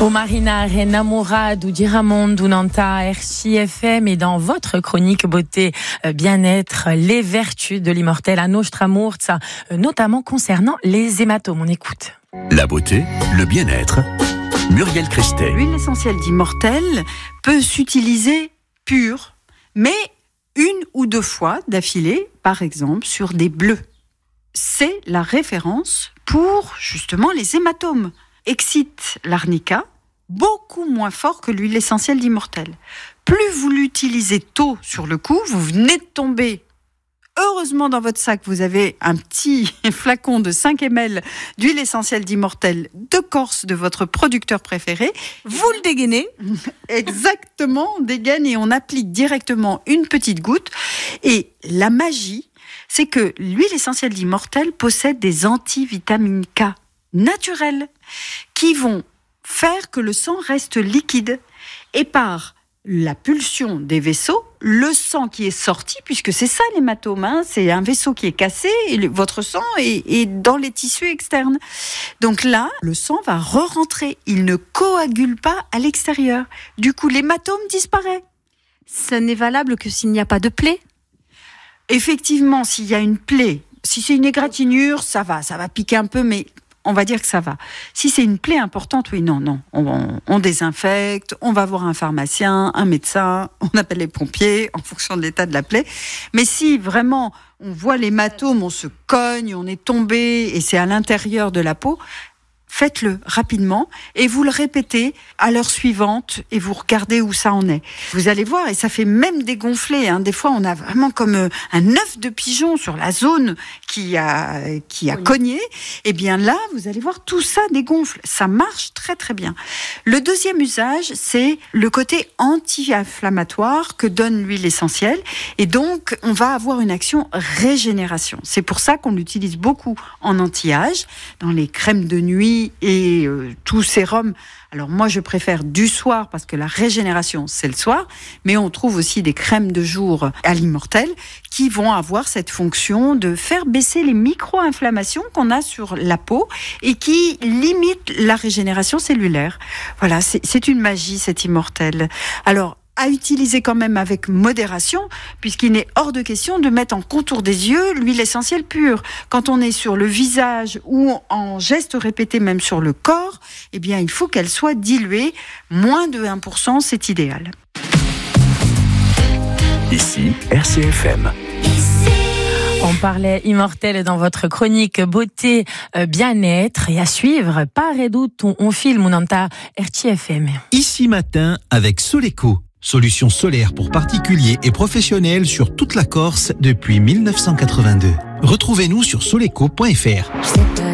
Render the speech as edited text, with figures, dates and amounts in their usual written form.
Marina Renamorad ou Diramonde ou Nanta RCFM et dans votre chronique beauté bien-être, les vertus de l'immortel à Nostra Murza, notamment concernant les hématomes. On écoute. La beauté, le bien-être. Muriel Christet. L'huile essentielle d'immortel peut s'utiliser pure, mais une ou deux fois d'affilée, par exemple sur des bleus. C'est la référence pour justement les hématomes. Excite l'arnica, beaucoup moins fort que l'huile essentielle d'immortel. Plus vous l'utilisez tôt sur le coup, vous venez de tomber. Heureusement, dans votre sac, vous avez un petit flacon de 5 ml d'huile essentielle d'immortel de Corse de votre producteur préféré. Vous le dégainez. Exactement, on dégaine et on applique directement une petite goutte. Et la magie, c'est que l'huile essentielle d'immortel possède des antivitamines K naturelles qui vont faire que le sang reste liquide. Et par la pulsion des vaisseaux, le sang qui est sorti, puisque c'est ça l'hématome, c'est un vaisseau qui est cassé et votre sang est dans les tissus externes. Donc là, le sang va re-rentrer, il ne coagule pas à l'extérieur. Du coup, l'hématome disparaît. Ça n'est valable que s'il n'y a pas de plaie ? Effectivement, s'il y a une plaie, si c'est une égratignure, ça va piquer un peu, mais on va dire que ça va. Si c'est une plaie importante, oui, non. On désinfecte, on va voir un pharmacien, un médecin, on appelle les pompiers en fonction de l'état de la plaie. Mais si vraiment on voit l'hématome, on se cogne, on est tombé et c'est à l'intérieur de la peau, faites-le rapidement et vous le répétez à l'heure suivante et vous regardez où ça en est. Vous allez voir et ça fait même dégonfler. Des fois, on a vraiment comme un œuf de pigeon sur la zone qui a cogné. Et bien là, vous allez voir tout ça dégonfle. Ça marche très très bien. Le deuxième usage, c'est le côté anti-inflammatoire que donne l'huile essentielle. Et donc, on va avoir une action régénération. C'est pour ça qu'on l'utilise beaucoup en anti-âge, dans les crèmes de nuit et tout sérum. Alors moi je préfère du soir parce que la régénération c'est le soir, mais on trouve aussi des crèmes de jour à l'immortel qui vont avoir cette fonction de faire baisser les micro-inflammations qu'on a sur la peau et qui limitent la régénération cellulaire. Voilà, c'est une magie cet immortel. Alors à utiliser quand même avec modération, puisqu'il n'est hors de question de mettre en contour des yeux l'huile essentielle pure. Quand on est sur le visage ou en gestes répétés même sur le corps, eh bien, il faut qu'elle soit diluée. Moins de 1%, c'est idéal. Ici, RCFM. On parlait immortel dans votre chronique beauté bien-être et à suivre par Redoute on film Nanta RCFM. Ici matin avec Soleco. Solution solaire pour particuliers et professionnels sur toute la Corse depuis 1982. Retrouvez-nous sur soleco.fr.